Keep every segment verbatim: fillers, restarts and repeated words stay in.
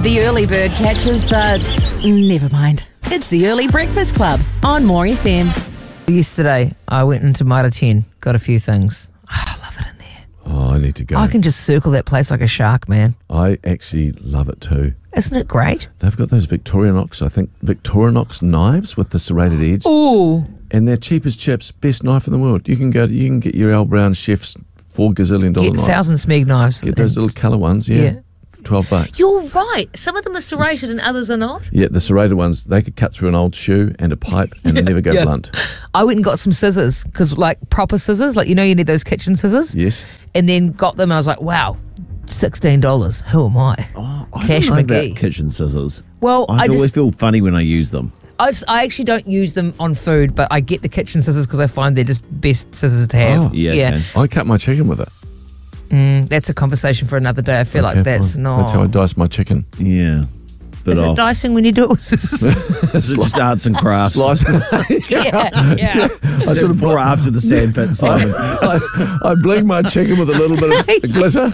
The early bird catches the... Never mind. It's the Early Breakfast Club on More F M. Yesterday, I went into Mitre ten, got a few things. Oh, I love it in there. Oh, I need to go. I can just circle that place like a shark, man. I actually love it too. Isn't it great? They've got those Victorinox, I think, Victorinox knives with the serrated edge. Ooh. And they're cheap as chips, best knife in the world. You can go, to, you can get your Al Brown Chef's four gazillion dollar Get knife. thousand Smeg knives. Get those little colour ones, yeah. Yeah. twelve bucks. You're right. Some of them are serrated and others are not. Yeah, the serrated ones, they could cut through an old shoe and a pipe and they never go yeah. blunt. I went and got some scissors, because like proper scissors, like you know you need those kitchen scissors? Yes. And then got them and I was like, wow, sixteen dollars. Who am I? Oh, I Cash don't know McGee. about kitchen scissors. Well, I, I always just, feel funny when I use them. I, just, I actually don't use them on food, but I get the kitchen scissors because I find they're just best scissors to have. Oh, yeah, yeah. Ken. I cut my chicken with it. Mm, that's a conversation for another day. I feel Okay, like that's fine. not. That's how I dice my chicken. Yeah. Bit Is off. it dicing when you do it with scissors? Is it just arts and crafts? Slice. yeah, yeah. I sort of before or after the sandpit, Simon. I, I bleed my chicken with a little bit of glitter.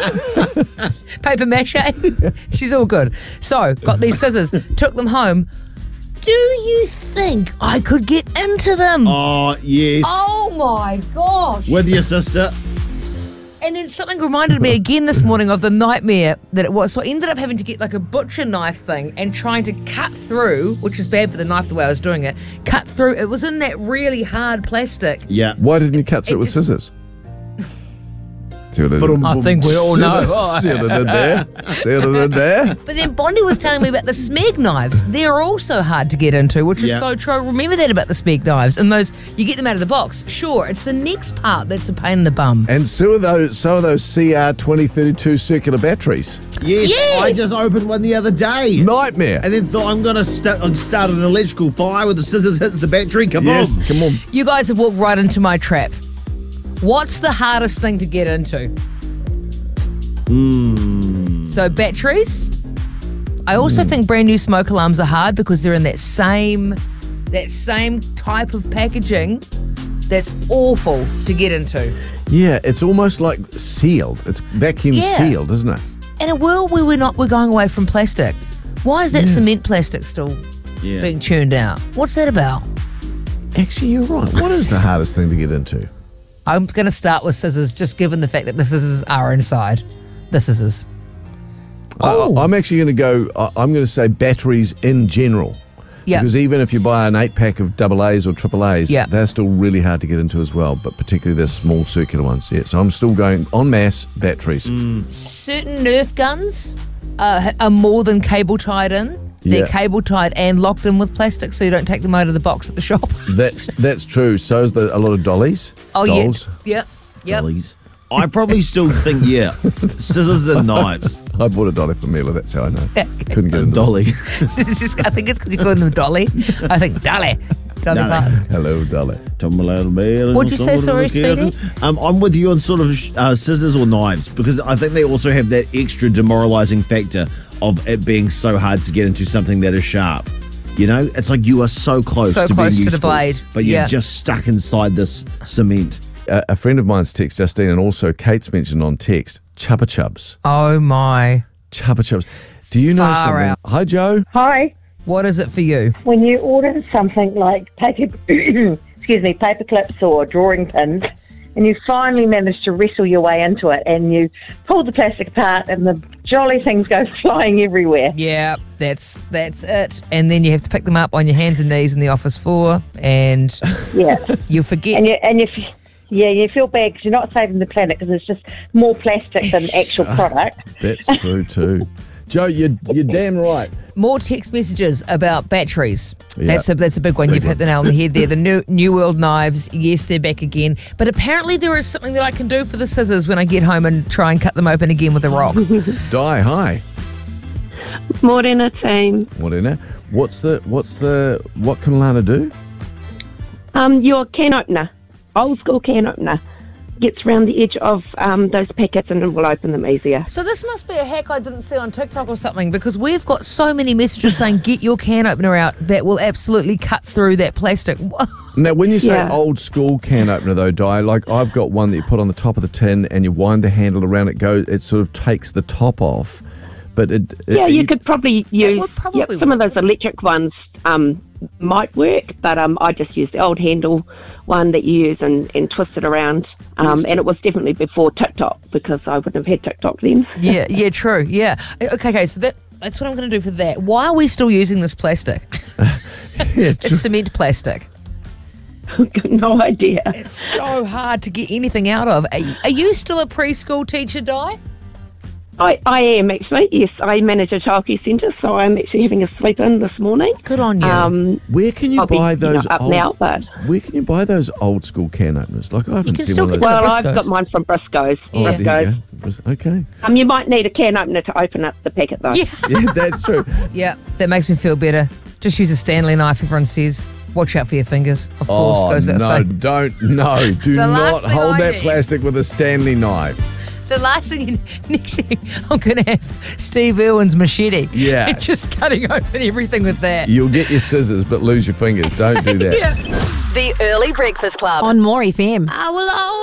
Paper mache. She's all good. So, got these scissors, took them home. Do you think I could get into them? Oh, yes. Oh my gosh. With your sister. And then something reminded me again this morning of the nightmare that it was. So I ended up having to get like a butcher knife thing and trying to cut through, which is bad for the knife the way I was doing it, cut through. It was in that really hard plastic. Yeah. Why didn't you cut through it with just- scissors? See what I did? I think we all know. See what I did there? See what I did there? But then Bondi was telling me about the Smeg knives. They're also hard to get into, which is Yeah. so true. Remember that about the Smeg knives. And those, you get them out of the box. Sure, it's the next part that's a pain in the bum. And so are those, so are those C R twenty thirty-two circular batteries. Yes, Yes. I just opened one the other day. Nightmare. And then thought I'm going to st- start an electrical fire with the scissors hits the battery. Come yes, on. come on. You guys have walked right into my trap. What's the hardest thing to get into? Mm. So batteries. I also think brand new smoke alarms are hard because they're in that same that same type of packaging that's awful to get into. Yeah, it's almost like sealed. It's vacuum Yeah. sealed, isn't it? In a world where we're not we're going away from plastic, why is that cement plastic still Yeah. being churned out? What's that about? Actually, you're right. What is the hardest thing to get into? I'm going to start with scissors, just given the fact that the scissors are inside. The scissors. I, I'm actually going to go, I- I'm going to say batteries in general. Yeah. Because even if you buy an eight pack of double A's or triple A's, Yeah. they're still really hard to get into as well, but particularly the small circular ones. Yeah, so I'm still going en masse batteries. Certain Nerf guns uh, are more than cable tied in. They're Yeah. cable tied and locked in with plastic, so you don't take them out of the box at the shop. That's that's true. So is the, a lot of dollies. Oh dolls. yeah, yep, yep. Dollies. I probably still think, yeah, scissors and knives. I bought a dolly for Mila, that's how I know. Couldn't get A into dolly. This is, I think it's because you call them Dolly. I think Dolly, Dolly Dolly. Parton. this. Hello, dolly. What'd you say, sorry, Speedy? Um, I'm with you on sort of uh, scissors or knives because I think they also have that extra demoralizing factor of it being so hard to get into something that is sharp. You know, it's like you are so close So to close being to the useful, blade. but you're Yeah. just stuck inside this cement. A, a friend of mine's text, Justine, and also Kate's mentioned on text, Chubba Chubs. Oh my! Chubba Chubs. Do you know Far something? out. Hi, Joe. Hi. What is it for you? When you order something like paper, excuse me, paper clips or drawing pins, and you finally manage to wrestle your way into it, and you pull the plastic apart, and the jolly things go flying everywhere. Yeah, that's that's it. And then you have to pick them up on your hands and knees in the office floor, and Yeah, you forget. and you and you, f- yeah, you feel bad because you're not saving the planet because it's just more plastic than actual product. That's true, too. Joe, you're, you're damn right. More text messages about batteries. Yeah. That's a that's a big one. Big You've one. hit the nail on the head there. The new New World knives. Yes, they're back again. But apparently there is something that I can do for the scissors when I get home and try and cut them open again with a rock. Di, hi. Morena team. What in it? What's the, what's the, what can Lana do? Um, your can opener, old school can opener, gets around the edge of um, those packets and it will open them easier. So this must be a hack I didn't see on TikTok or something, because we've got so many messages saying get your can opener out that will absolutely cut through that plastic. Now, when you say Yeah. old school can opener, though, Di, like I've got one that you put on the top of the tin and you wind the handle around, it goes, it sort of takes the top off. But it, it, Yeah, you could probably use would probably yep, some of those electric ones um, might work, but um, I just used the old handle one that you use and, and twist it around. Um, and it was definitely before TikTok because I wouldn't have had TikTok then. Yeah, yeah, true. Yeah. Okay, okay. So that that's what I'm going to do for that. Why are we still using this plastic? yeah, It's cement plastic. No idea. It's so hard to get anything out of. Are, are you still a preschool teacher, Di? I, I am actually, yes. I manage a childcare centre, so I'm actually having a sleep in this morning. Good on you. Um, Where can you I'll be, buy you know, those up old, now, but Where can you buy those old school can openers? Like I haven't can seen still one of get those. them. well, I've Briscoes. got mine from Briscoes. Yeah. Oh, there you Briscoes. go. Okay. Um, you might need a can opener to open up the packet though. yeah. Yeah, that's true. Yeah, that makes me feel better. Just use a Stanley knife, everyone says. Watch out for your fingers. Of course, Oh, goes without no, saying. don't, no. Do The not last thing hold I that need- plastic with a Stanley knife. The last thing, next thing, I'm going to have Steve Irwin's machete. Yeah. And just cutting open everything with that. You'll get your scissors, but lose your fingers. Don't do that. Yeah. The Early Breakfast Club on More F M. I will always